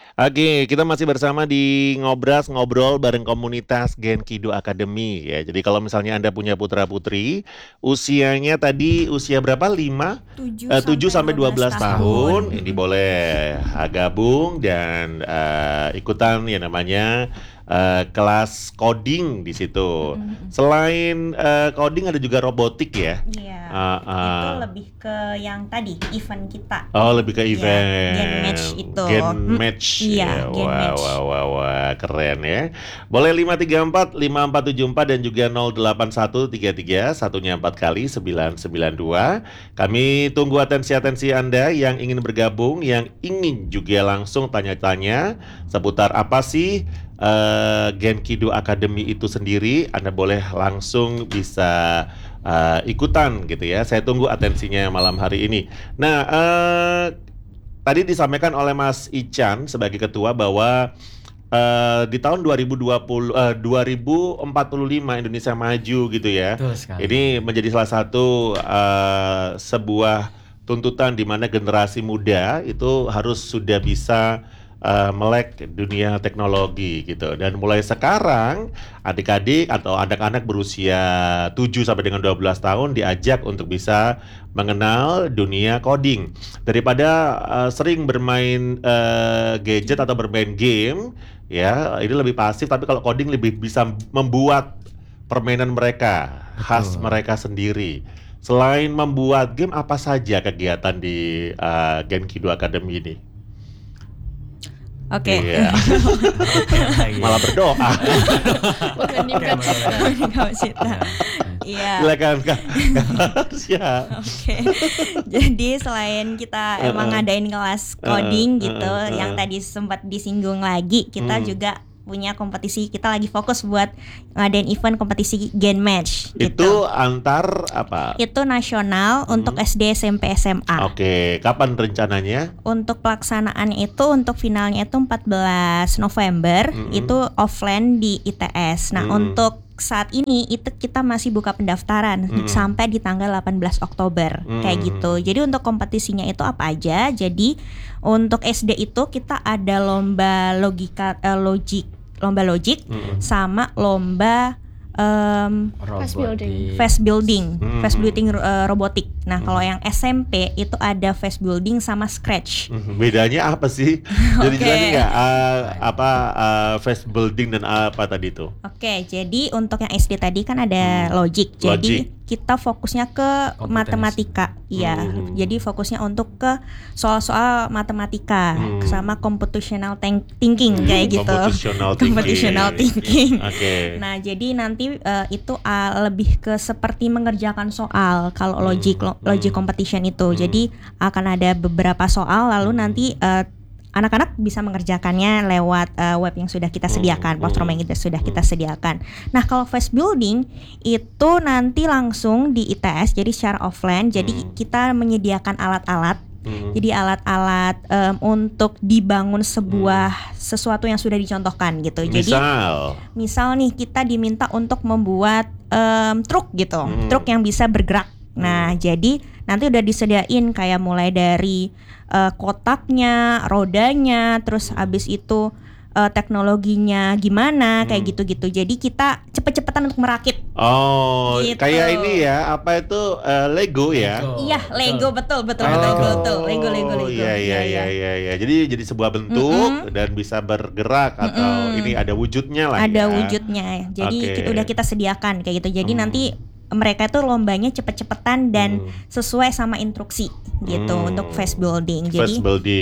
Oke, kita masih bersama di Ngobras Ngobrol bareng komunitas Genkido Academy ya. Jadi kalau misalnya Anda punya putra-putri, usianya tadi usia berapa? 7 7 sampai sampai 12 12 tahun. tahun. Ini boleh gabung dan ikutan ya namanya kelas coding di situ. Selain coding ada juga robotik ya. Iya, Uh, itu uh. lebih ke yang tadi event kita. Oh, lebih ke Iya, event. Gen Match itu. Gen Match. Iya, Ya, Gen wah, Match. wah, wah, wah, keren ya. Boleh 534 5474 dan juga 08133 satunya 4 kali 992. Kami tunggu atensi Anda yang ingin bergabung, yang ingin juga langsung tanya-tanya seputar apa sih Genkido Academy itu sendiri. Anda boleh langsung bisa ikutan gitu ya. Saya tunggu atensinya malam hari ini. Nah, tadi disampaikan oleh Mas Ican sebagai ketua bahwa di tahun 2045 Indonesia maju gitu ya. Betul sekali. Ini menjadi salah satu sebuah tuntutan di mana generasi muda itu harus sudah bisa melek dunia teknologi gitu. Dan mulai sekarang adik-adik atau anak-anak berusia 7 sampai dengan 12 tahun diajak untuk bisa mengenal dunia coding. Daripada sering bermain gadget atau bermain game, ya ini lebih pasif, tapi kalau coding lebih bisa membuat permainan mereka, khas mereka sendiri. Selain membuat game, apa saja kegiatan di Genkido Academy ini? Oke. Iya. Malah berdoa. Meningkat cita. Iya. Silakan Kak. Siap. Oke. Jadi selain kita emang ngadain kelas coding gitu, yang tadi sempat disinggung lagi, kita juga punya kompetisi. Kita lagi fokus buat ngadain event kompetisi Gen Match Itu gitu. antar apa? Itu nasional untuk SD, SMP, SMA. Oke, kapan rencananya? Untuk pelaksanaannya itu, untuk finalnya itu 14 November, itu offline di ITS. Nah, untuk saat ini itu kita masih buka pendaftaran sampai di tanggal 18 Oktober kayak gitu. Jadi untuk kompetisinya itu apa aja? Jadi untuk SD itu kita ada lomba lomba logik sama lomba fast building robotik. Nah, kalau yang SMP itu ada fast building sama Scratch. Bedanya apa sih? Jadi jelasin nggak fast building dan apa tadi itu? Oke, jadi untuk yang SD tadi kan ada logic. Jadi kita fokusnya ke matematika, ya. Jadi fokusnya untuk ke soal-soal matematika sama computational thinking kayak gitu. Computational thinking. Oke. Nah, jadi nanti itu lebih ke seperti mengerjakan soal kalau logic competition itu. Jadi akan ada beberapa soal, lalu nanti anak-anak bisa mengerjakannya lewat web yang sudah kita sediakan, platform yang sudah kita sediakan. Nah, kalau fast building itu nanti langsung di ITS, jadi secara offline. Jadi kita menyediakan alat-alat. Jadi alat-alat untuk dibangun sesuatu yang sudah dicontohkan gitu. Jadi misal nih kita diminta untuk membuat truk gitu, truk yang bisa bergerak. Nah, jadi nanti udah disediain kayak mulai dari kotaknya, rodanya, terus habis itu teknologinya gimana kayak gitu-gitu. Jadi kita cepet-cepetan untuk merakit. Oh, gitu. Kayak ini ya, apa itu Lego ya? Iya, Lego betul. Lego. Iya. Jadi sebuah bentuk dan bisa bergerak atau ini ada wujudnya lah. Ada wujudnya. Jadi kita sediakan kayak gitu. Jadi nanti mereka tuh lombanya cepet-cepetan dan sesuai sama instruksi gitu untuk fast building. Jadi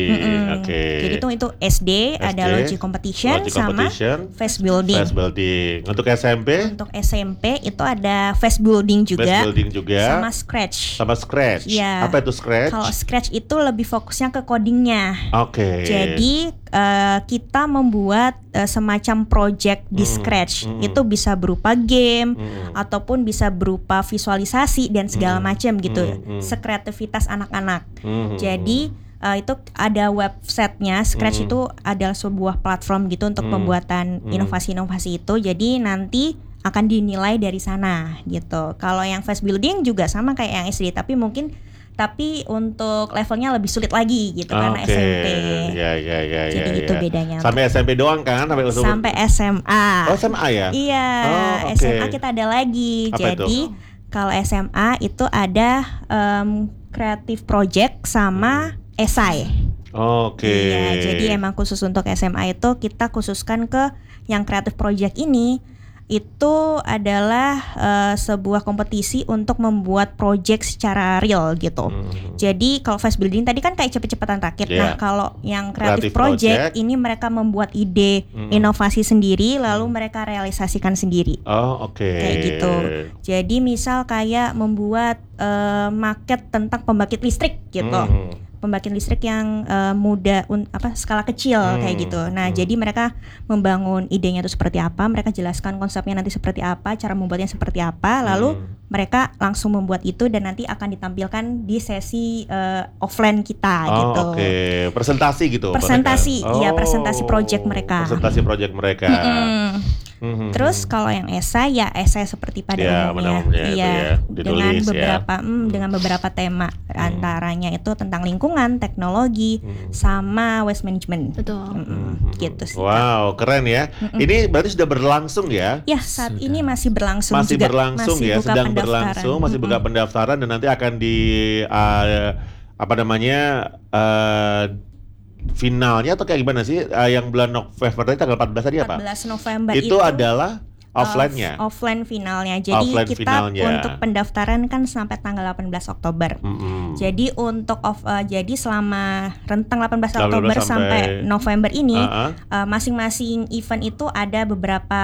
Jadi itu SD ada logic competition sama fast building. Untuk SMP? Untuk SMP itu ada fast building juga. Sama Scratch. Ya. Apa itu Scratch? Kalau Scratch itu lebih fokusnya ke codingnya. Oke. Jadi kita membuat semacam project di Scratch. Itu bisa berupa game ataupun bisa berupa visualisasi dan segala macam gitu. Sekreativitas anak-anak. Jadi itu ada websitenya. Scratch itu adalah sebuah platform gitu untuk pembuatan inovasi-inovasi itu. Jadi nanti akan dinilai dari sana gitu. Kalau yang fast building juga sama kayak yang SD, tapi mungkin tapi untuk levelnya lebih sulit lagi gitu karena Oke. SMP. Ya. Jadi itu bedanya. Sampai SMP doang kan? Sampai SMA. Oh, SMA ya? Iya, Oh, oke. SMA kita ada lagi. Apa Jadi kalau SMA itu ada creative project sama esai. Oke. Iya, jadi emang khusus untuk SMA itu kita khususkan ke yang creative project ini. Itu adalah sebuah kompetisi untuk membuat project secara real gitu. Jadi kalau fast building tadi kan kayak cepet-cepetan rakit. Yeah. Nah kalau yang creative Creative project project. ini mereka membuat ide inovasi sendiri lalu mereka realisasikan sendiri. Oh, oke. Kayak gitu. Jadi misal kayak membuat market tentang pembangkit listrik gitu. Pembangkit listrik yang mudah skala kecil kayak gitu. Nah, jadi mereka membangun idenya itu seperti apa, mereka jelaskan konsepnya nanti seperti apa, cara membuatnya seperti apa, lalu mereka langsung membuat itu dan nanti akan ditampilkan di sesi offline kita gitu. Oke. Presentasi gitu. Presentasi, mereka. iya presentasi project mereka. Presentasi project mereka. Terus kalau yang esai ya esai seperti pada Ya, umumnya, pada umumnya itu iya ya, ditulis dengan beberapa tema antaranya itu tentang lingkungan, teknologi, sama waste management. Betul. Gitu sih. Wow, keren ya. Ini berarti sudah berlangsung ya? Ya saat ini masih berlangsung Masih juga. berlangsung masih ya, buka sedang pendaftaran. berlangsung, masih buka pendaftaran dan nanti akan di finalnya atau kayak gimana sih? Yang bulan November tadi tanggal 14 tadi apa? 14 November Itu adalah offline-nya. Offline finalnya. Jadi Offline kita finalnya. untuk pendaftaran kan sampai tanggal 18 Oktober. Jadi untuk jadi selama rentang 18 Oktober sampai November ini masing-masing event itu ada beberapa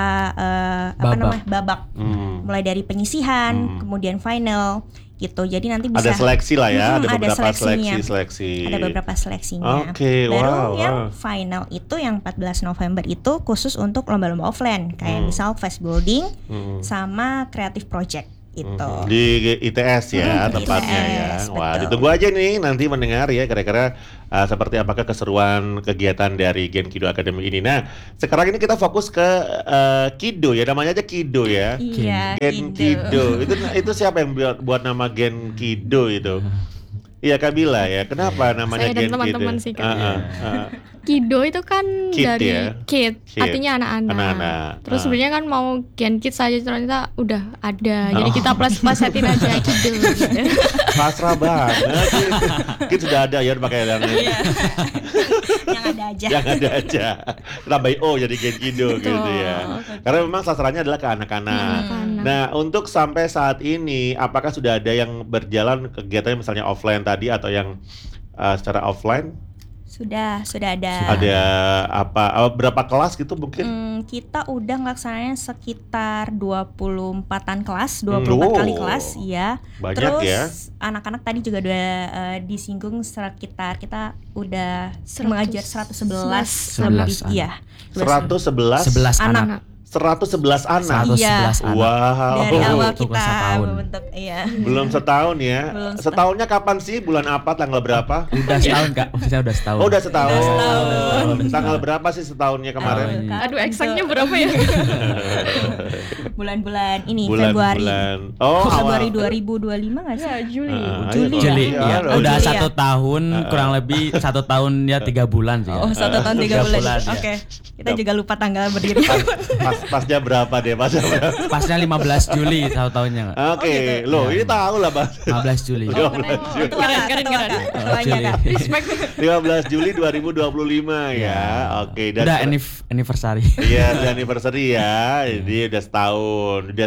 babak. Mulai dari penyisihan, kemudian final gitu. Jadi nanti bisa ada seleksi lah ya, ada ada beberapa seleksinya. seleksi. Ada beberapa seleksinya. Oke, Baru wow, yang wow. final itu yang 14 November itu khusus untuk lomba-lomba offline kayak misal fast building sama creative project itu. Di ITS ya tempatnya ya. ITS, Wah, betul. ditunggu aja nih nanti mendengar ya kira-kira seperti apakah keseruan kegiatan dari Gen Kido Academy ini. Nah, sekarang ini kita fokus ke Kido ya, namanya aja Kido ya. Iya, Gen Kido. Itu siapa yang buat nama Gen Kido itu? Iya, Kabila ya. Kenapa namanya Saya dan Gen Kido? teman-teman sih, Kak. Kido itu kan Kid dari ya? kid, Kid. artinya anak-anak. Anak-anak. Terus sebenarnya kan mau Gen Kid saja ternyata udah ada. Jadi kita plus-plusetin aja Kido gitu. Pasrah banget. Kid sudah ada ya pakai yang Yang ada aja. yang ada aja. Tambahin O jadi Gen Kido gitu ya. Karena memang sasarannya adalah ke anak-anak. Nah, untuk sampai saat ini apakah sudah ada yang berjalan kegiatannya misalnya offline tadi atau yang secara offline? Sudah ada. Ada berapa kelas gitu mungkin? Kita udah ngelaksanain sekitar 24-an kelas, 24 kali kelas, iya. Banyak. Terus ya. anak-anak tadi juga udah disinggung sekitar kita udah 100. mengajar 111 11 lebih, iya. 111 11 anak. 111 anak. 111 Iya. anak. Wow. Dari awal Itu kita kan setahun. membentuk, iya. Belum setahun ya. Belum setahun. Setahunnya kapan sih? Bulan apa? Tanggal berapa? Udah setahun Kak, saya udah setahun. Oh, udah setahun. setahun. Tanggal berapa sih setahunnya kemarin? Aduh, exactnya berapa ya? Bulan-bulan ini Bulan-bulan. Februari. Oh, Februari awal. 2025 nggak sih? Ya, Juli. Juli. Juli Iya, ya. Udah Juli ya. 1 tahun kurang lebih 1 tahun ya 3 bulan sih. Oh, 1 tahun 3 bulan. ya. Oke. Kita juga lupa tanggal berdiri. Pasnya berapa deh? Pasnya berapa? Pasnya 15 Juli 1 tahunnya Kak. Oke, gitu. loh ini tahu lah Bang. 15 Juli. Oh, Keren. Juli. Respect. 15 Juli 2025 ya. Oke, dan Udah anniversary. iya, udah anniversary ya. Jadi udah setahun, udah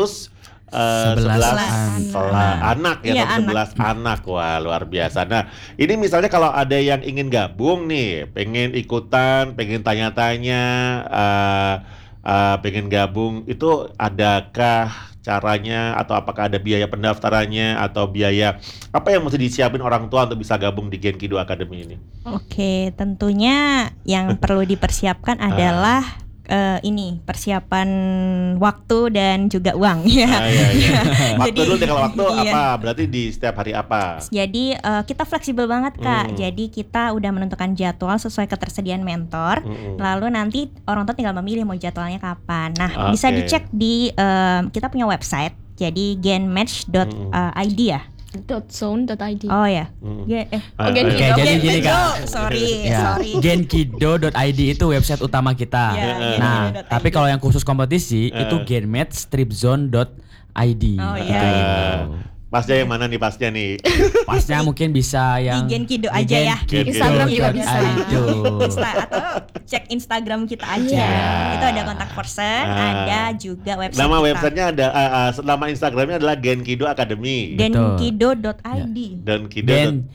11 anak ya, Iya, 11 anak. Wah, luar biasa. Nah, ini misalnya kalau ada yang ingin gabung nih, pengen ikutan, pengen tanya-tanya, pengen gabung, itu adakah caranya atau apakah ada biaya pendaftarannya atau biaya apa yang mesti disiapin orang tua untuk bisa gabung di Gen Kido Academy ini? Oke, tentunya yang perlu dipersiapkan adalah ini persiapan waktu dan juga uang ya. Iya. Waktu Jadi, dulu deh, kalau waktu iya. apa? Berarti di setiap hari apa? Jadi kita fleksibel banget Kak. Jadi kita udah menentukan jadwal sesuai ketersediaan mentor. Lalu nanti orang tua tinggal memilih mau jadwalnya kapan. Nah, bisa Oke. dicek di kita punya website. Jadi genmatch.id ya. .zone.id. Oh ya. Hmm. Oke, Ayo. Oke, jadi gini Kak. Sorry. Genkido.id itu website utama kita. Ya, Nah, genkido.id. tapi kalau yang khusus kompetisi itu genmatchstripzone.id. Oh, gitu. iya. Pasnya yang mana nih pasnya nih? Pasnya mungkin bisa yang Di Genkido aja ya. Instagram juga bisa. Atau cek Instagram kita aja. Iya. Itu ada kontak person, ada juga website Nama kita. websitenya ada, nama Instagramnya adalah Genkido Academy. Genkido.id. Dan Kido.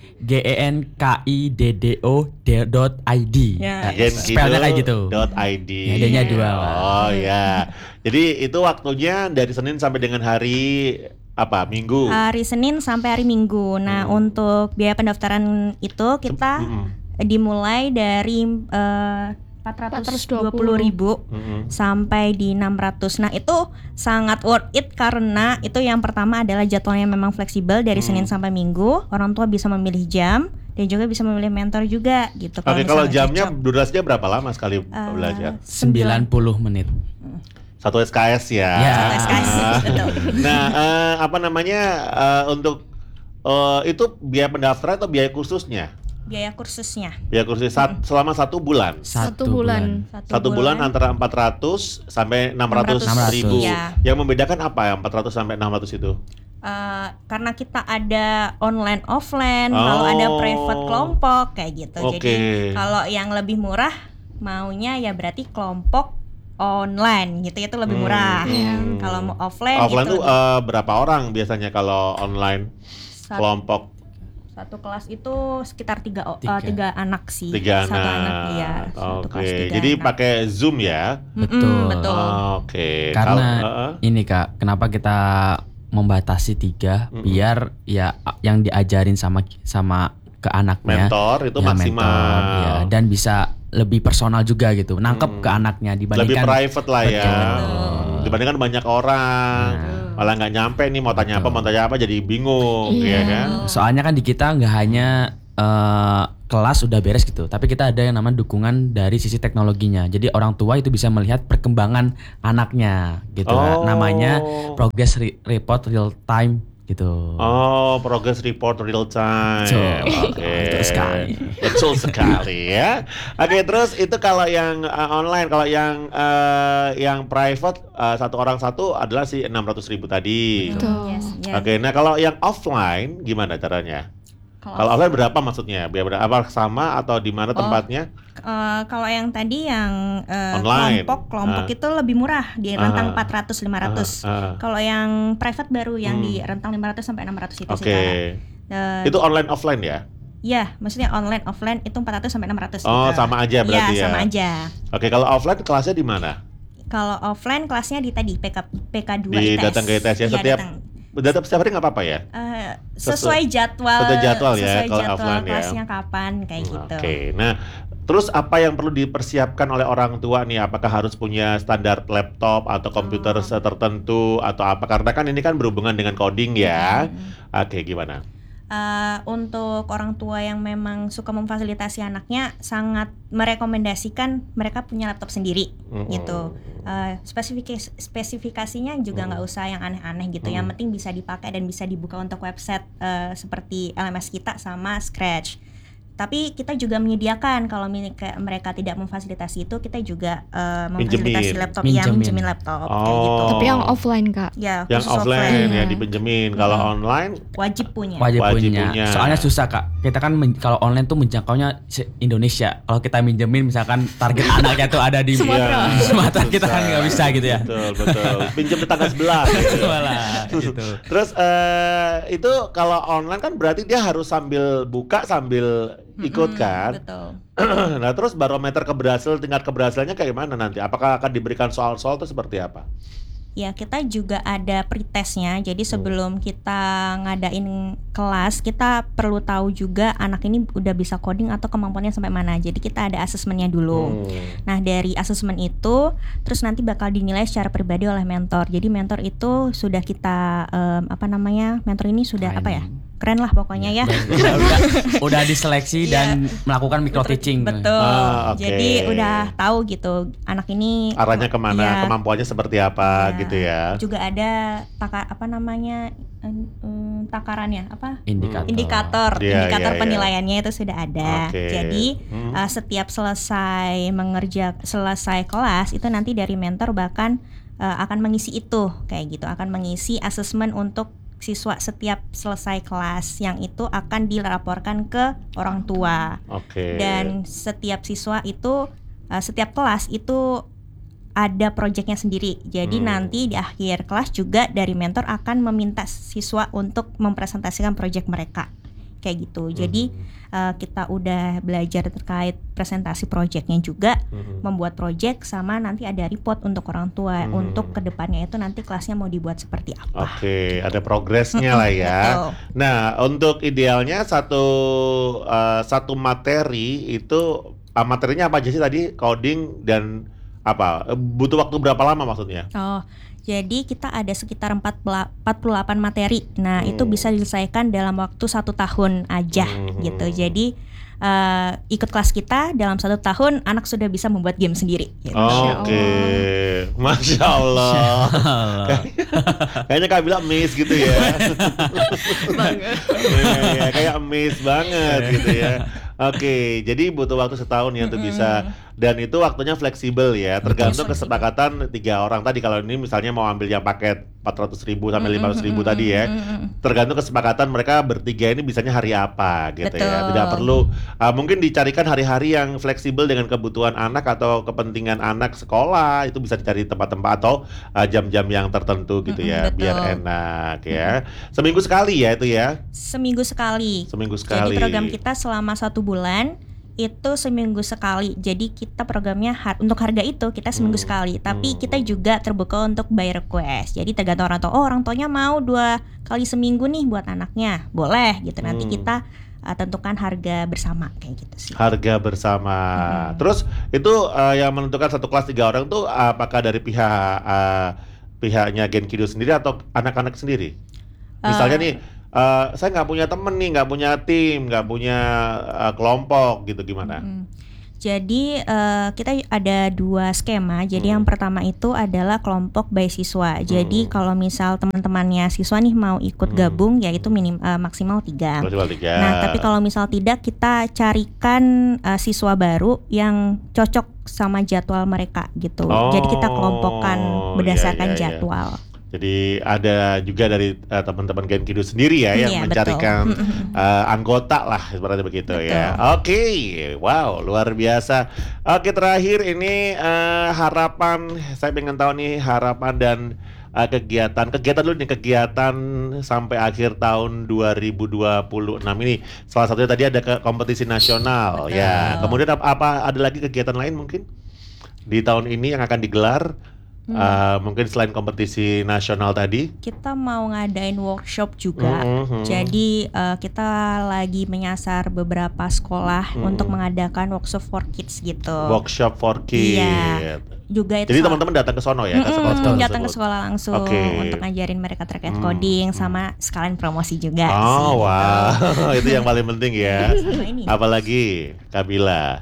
GENKIDDO.id. Ya. Spellnya kayak gitu. .id. Ya, D-nya 2. Oh ya. Jadi itu waktunya dari Senin sampai dengan hari apa? Minggu. Hari Senin sampai hari Minggu. Nah, untuk biaya pendaftaran itu kita dimulai dari 420.000 sampai di 600. Nah, itu sangat worth it karena itu yang pertama adalah jadwalnya memang fleksibel dari Senin sampai Minggu. Orang tua bisa memilih jam dan juga bisa memilih mentor juga gitu. Oke, kalau misalnya jamnya cocok. durasinya berapa lama sekali belajar? 90 menit. Satu SKS ya. Ya. Satu SKS, betul. Nah, apa namanya untuk itu biaya pendaftaran atau biaya kursusnya? Biaya kursusnya. Biaya kursus selama 1 bulan. Satu bulan. Satu bulan antara 400 sampai 600 ribu. Iya. Yang membedakan apa ya 400 sampai 600 itu? Karena kita ada online offline, kalau ada private kelompok kayak gitu. Oke. Jadi kalau yang lebih murah maunya ya berarti kelompok online gitu itu lebih murah. Kalau mau offline Offline itu tuh berapa orang biasanya kalau online kelompok? satu kelas itu sekitar tiga anak sih. 3 Satu anak ya. Satu kelas Oke. 3 Jadi anak. pakai Zoom ya? Betul. Betul. Oke. Karena Kalau- ini Kak, kenapa kita membatasi 3 biar ya yang diajarin sama ke anaknya mentor itu ya, maksimal. mentor, ya, dan bisa lebih personal juga gitu, nangkep ke anaknya Lebih dibandingkan private lah ya. Betul. Dibandingkan banyak orang. Malah nggak nyampe nih mau tanya apa jadi bingung ya kan? soalnya kan di kita nggak hanya kelas udah beres gitu, tapi kita ada yang namanya dukungan dari sisi teknologinya. Jadi orang tua itu bisa melihat perkembangan anaknya gitu. Oh. Namanya progress report real time gitu. Oh, progress report real time. Betul. Oke. Betul sekali. Betul sekali ya. Oke, terus itu kalau yang online, kalau yang private satu orang satu adalah si 600.000 tadi. Yes, yes. Oke, nah kalau yang offline gimana caranya? Kalau offline berapa maksudnya? Biar berapa? Apa sama atau di mana tempatnya? Kalau yang tadi yang Online. kelompok itu lebih murah di rentang 400-500. Kalau yang private baru yang di rentang 500 sampai 600 itu sih, Oke. Kak. Itu online offline ya? Ya, maksudnya online offline itu 400 sampai 600 Oh, gitu. sama aja berarti ya? Sama aja. Oke, kalau offline kelasnya di mana? Kalau offline kelasnya di tadi PK2 Di ITS. datang ke ITS ya, Iya, setiap hari nggak apa-apa ya? sesuai jadwal. Sesuai jadwal ya, sesuai kalau jadwal offline ya. kelasnya kapan kayak gitu. Oke, nah terus apa yang perlu dipersiapkan oleh orang tua nih? Apakah harus punya standar laptop atau komputer tertentu atau apa? Karena kan ini kan berhubungan dengan coding ya. Oke, gimana? Untuk orang tua yang memang suka memfasilitasi anaknya sangat merekomendasikan mereka punya laptop sendiri gitu. Spesifikasinya juga nggak usah yang aneh-aneh gitu. Yang penting bisa dipakai dan bisa dibuka untuk website seperti LMS kita sama Scratch. Tapi kita juga menyediakan kalau mereka tidak memfasilitasi itu, kita juga memfasilitasi laptop, minjemin laptop kayak gitu. Tapi yang offline Kak. Ya, Yang khusus offline ya dipinjemin. Kalau online wajib punya. Wajib punya. punya. Soalnya susah Kak. Kita kan kalau online tuh menjangkaunya Indonesia. Kalau kita minjemin misalkan target anaknya tuh ada di Sumatera, kita kan nggak bisa gitu ya. Betul. Pinjam tetangga sebelah. Gitu. Malah gitu. Terus itu kalau online kan berarti dia harus sambil buka sambil ikut kan. Betul. Nah terus barometer tingkat keberhasilannya kayak mana nanti? Apakah akan diberikan soal-soal itu seperti apa? Ya, kita juga ada pretestnya. Jadi sebelum kita ngadain kelas, kita perlu tahu juga anak ini udah bisa coding atau kemampuannya sampai mana. Jadi kita ada asesmennya dulu. Nah, dari asesmen itu terus nanti bakal dinilai secara pribadi oleh mentor. Jadi mentor itu sudah kita mentor ini sudah keren lah pokoknya ya. Udah diseleksi dan melakukan micro teaching. Betul. Oke. Jadi udah tahu gitu anak ini Arahnya kemana, kemampuannya seperti apa gitu ya. Juga ada takarannya apa? Indikator. Iya, Indikator iya, iya. penilaiannya itu sudah ada. Oke. Jadi setiap selesai kelas itu nanti dari mentor bahkan akan mengisi itu kayak gitu, akan mengisi asesmen untuk siswa setiap selesai kelas yang itu akan dilaporkan ke orang tua. Oke. Dan setiap siswa itu setiap kelas itu ada proyeknya sendiri. Jadi nanti di akhir kelas juga dari mentor akan meminta siswa untuk mempresentasikan proyek mereka. Kayak gitu. Jadi kita udah belajar terkait presentasi proyeknya juga, membuat proyek sama nanti ada report untuk orang tua untuk kedepannya itu nanti kelasnya mau dibuat seperti apa. Oke, ada progresnya lah ya. Betul. Nah, untuk idealnya satu materi itu materinya apa aja sih tadi? Coding dan apa? Butuh waktu berapa lama maksudnya? Oh, jadi kita ada sekitar 48 materi. Nah, itu bisa diselesaikan dalam waktu 1 tahun aja gitu. Jadi ikut kelas kita dalam 1 tahun anak sudah bisa membuat game sendiri. Gitu. Oke, Masya Allah. Kayaknya Kak bilang miss gitu ya. Ya, kayak miss banget gitu ya. Oke, jadi butuh waktu setahun ya untuk bisa, dan itu waktunya fleksibel ya, tergantung kesepakatan 3 orang tadi. Kalau ini misalnya mau ambil yang paket 400.000 sampai 500.000 tadi ya, tergantung kesepakatan mereka bertiga ini bisanya hari apa gitu ya. Betul. Tidak perlu mungkin dicarikan hari-hari yang fleksibel dengan kebutuhan anak atau kepentingan anak sekolah, itu bisa dicari tempat-tempat atau jam-jam yang tertentu gitu ya, betul. biar enak ya. Seminggu sekali ya itu ya. Seminggu sekali. Seminggu Jadi sekali. program kita selama 1 bulan itu seminggu sekali. Jadi kita programnya untuk harga itu kita seminggu sekali. Tapi kita juga terbuka untuk by request. Jadi tergantung orang tua. Oh, orang tuanya mau 2 kali seminggu nih buat anaknya, boleh gitu. Nanti kita tentukan harga bersama kayak gitu sih. Harga bersama. Terus itu yang menentukan satu kelas 3 orang tuh apakah dari pihaknya Genkido sendiri atau anak-anak sendiri? Misalnya nih, saya nggak punya temen nih, nggak punya tim, nggak punya kelompok gitu, gimana? Jadi kita ada 2 skema. Jadi yang pertama itu adalah kelompok by siswa. Jadi kalau misal teman-temannya siswa nih mau ikut gabung, yaitu maksimal 3. Maksimal 3. Nah, tapi kalau misal tidak, kita carikan siswa baru yang cocok sama jadwal mereka gitu. Jadi kita kelompokkan berdasarkan iya. jadwal. Jadi ada juga dari teman-teman Genkido sendiri ya yang Iya, mencarikan anggota lah seperti begitu ya. Oke, wow, luar biasa. Oke, terakhir ini harapan, saya pengen tahu nih harapan dan kegiatan dulu nih, kegiatan sampai akhir tahun 2026 ini. Salah satunya tadi ada kompetisi nasional. Betul. Ya. Kemudian apa ada lagi kegiatan lain mungkin di tahun ini yang akan digelar? Mungkin selain kompetisi nasional tadi, Kita mau ngadain workshop juga. Jadi kita lagi menyasar beberapa sekolah untuk mengadakan workshop for kids gitu. workshop for kids. Iya. Juga itu Jadi teman-teman datang ke sono ya, ke sekolah-sekolah datang ke tersebut. sekolah langsung Oke. untuk ngajarin mereka terkait coding sama sekalian promosi juga sih. Oh wow, itu yang paling penting ya. Sama ini. Apalagi Kabila.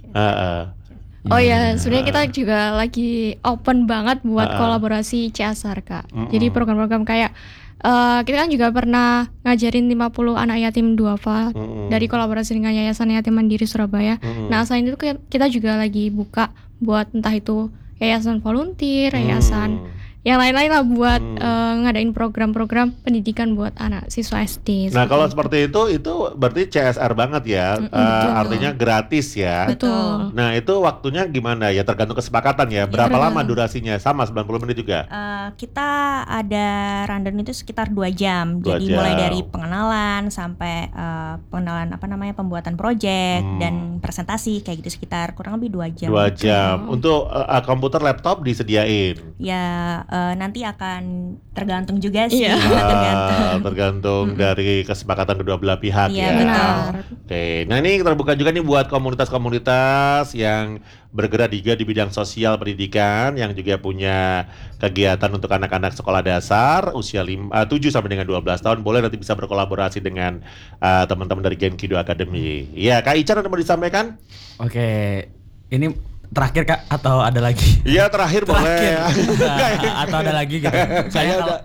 Oh ya, sebenarnya kita juga lagi open banget buat kolaborasi CSR, Kak. Jadi program-program kayak kita kan juga pernah ngajarin 50 anak yatim duafa dari kolaborasi dengan Yayasan Yatim Mandiri Surabaya. Nah, selain itu kita juga lagi buka buat entah itu yayasan volunteer, yayasan yang lain-lain lah buat ngadain program-program pendidikan buat anak siswa SD. Nah kalau seperti itu berarti CSR banget ya, artinya gratis ya. Betul. Nah itu waktunya gimana ya, tergantung kesepakatan ya. Berapa lama durasinya? Sama 90 menit juga? Kita ada rundown itu sekitar 2 jam. 2 Jadi jam. mulai dari pengenalan sampai pengenalan pembuatan proyek dan presentasi kayak gitu sekitar kurang lebih 2 jam. 2 jam. Untuk komputer laptop disediain? Ya nanti akan tergantung juga sih. Iya. Tergantung dari kesepakatan kedua belah pihak Iya, ya. benar. Oke, nah ini terbuka juga nih buat komunitas-komunitas yang bergerak juga di bidang sosial pendidikan, yang juga punya kegiatan untuk anak-anak sekolah dasar usia 7 sampai dengan 12 tahun, boleh nanti bisa berkolaborasi dengan teman-teman dari Genkido Academy. Ya, Kak Ican ada mau disampaikan? Oke, ini terakhir Kak atau ada lagi? Iya terakhir boleh. Atau ada lagi gitu. Kayak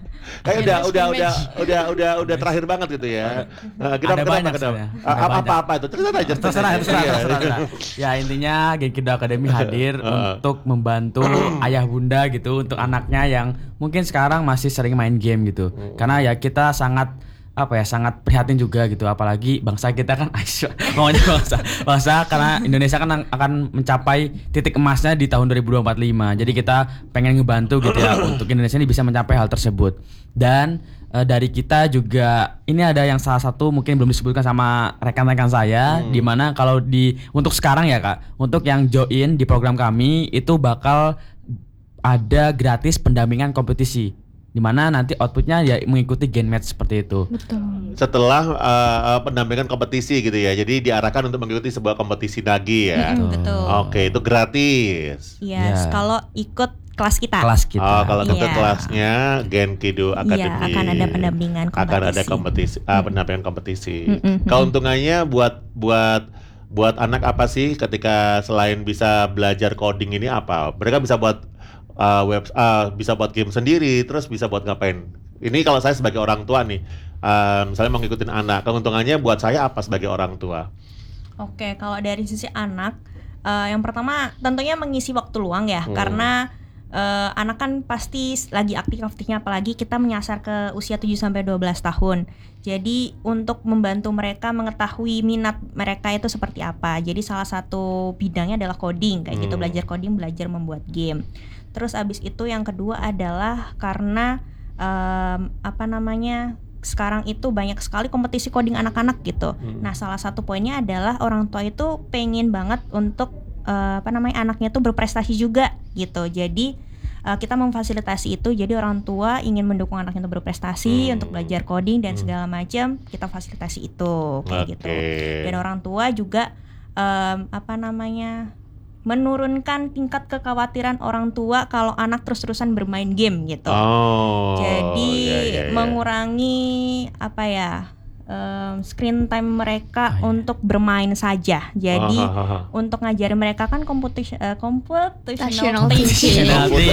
udah terakhir banget gitu ya. Kita Ada banyak sebenarnya. Ada apa itu? Terserah. Terserah. Ya intinya Genkido Academy hadir untuk membantu ayah bunda gitu untuk anaknya yang mungkin sekarang masih sering main game gitu. Karena ya kita sangat sangat prihatin juga gitu, apalagi bangsa kita kan maunya bangsa karena Indonesia kan akan mencapai titik emasnya di tahun 2045. Jadi kita pengen ngebantu gitu ya untuk Indonesia ini bisa mencapai hal tersebut. Dan dari kita juga ini ada yang salah satu mungkin belum disebutkan sama rekan-rekan saya, di mana kalau untuk sekarang ya Kak, untuk yang join di program kami itu bakal ada gratis pendampingan kompetisi, di mana nanti outputnya ya mengikuti game match seperti itu. Betul. Setelah pendampingan kompetisi gitu ya, jadi diarahkan untuk mengikuti sebuah kompetisi nagi ya. Betul. Oke, itu gratis. Yes, kalau ikut kelas kita. Kalau ikut Iya. kelasnya Genkido Academy. Iya, akan ada pendampingan kompetisi. Akan ada pendampingan kompetisi. Keuntungannya buat anak apa sih ketika selain bisa belajar coding ini apa? Mereka bisa buat bisa buat game sendiri, terus bisa buat ngapain? Ini kalau saya sebagai orang tua nih, misalnya mau ngikutin anak, keuntungannya buat saya apa sebagai orang tua? Oke, kalau dari sisi anak, yang pertama tentunya mengisi waktu luang ya, karena anak kan pasti lagi aktif-aktifnya, apalagi kita menyasar ke usia 7-12 tahun. Jadi untuk membantu mereka mengetahui minat mereka itu seperti apa. Jadi salah satu bidangnya adalah coding, kayak gitu, belajar coding, belajar membuat game. Terus abis itu yang kedua adalah karena sekarang itu banyak sekali kompetisi coding anak-anak gitu. Nah, salah satu poinnya adalah orang tua itu pengen banget untuk anaknya tuh berprestasi juga gitu. Jadi kita memfasilitasi itu. Jadi orang tua ingin mendukung anaknya untuk berprestasi, untuk belajar coding dan segala macam, kita fasilitasi itu kayak gitu. Dan orang tua juga menurunkan tingkat kekhawatiran orang tua kalau anak terus-terusan bermain game gitu. Jadi mengurangi screen time mereka untuk bermain saja. Jadi untuk ngajarin mereka kan computational thinking.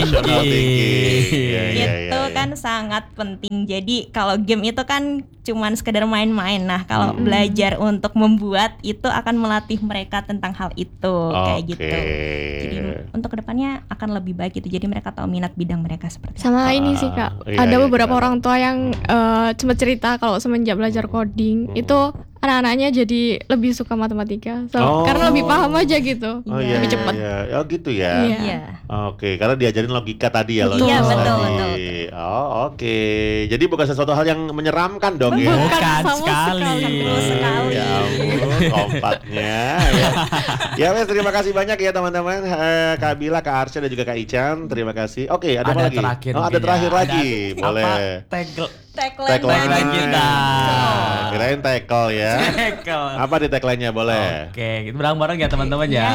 Itu kan sangat penting. Jadi kalau game itu kan cuman sekedar main-main. Nah, kalau belajar untuk membuat itu akan melatih mereka tentang hal itu kayak gitu. Jadi untuk kedepannya akan lebih baik gitu. Jadi mereka tahu minat bidang mereka seperti apa. Sama ini sih Kak, ada beberapa orang tua yang sempat cerita kalau semenjak belajar coding itu anak-anaknya jadi lebih suka matematika, karena lebih paham aja gitu, lebih cepat. Oh gitu ya. Iya. Oke, karena diajarin logika tadi ya. Iya, betul. Oke. Jadi bukan sesuatu hal yang menyeramkan dong ya. Bukan sekali. Ya ampun, kompaknya. Ya wes, terima kasih banyak ya teman-teman. Kak Bila, Kak Arsya dan juga Kak Ican, terima kasih. Oke, ada apa lagi? Ada terakhir lagi. Boleh. Tagline kita. Kirain tackle ya. Apa di tagline-nya, boleh? Oke, kita bareng-bareng ya teman-teman ya.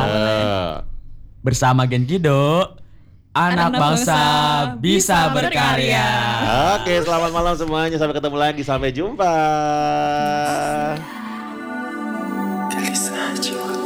Bersama Genkido, anak bangsa bisa berkarya. Oke, selamat malam semuanya. Sampai ketemu lagi. Sampai jumpa.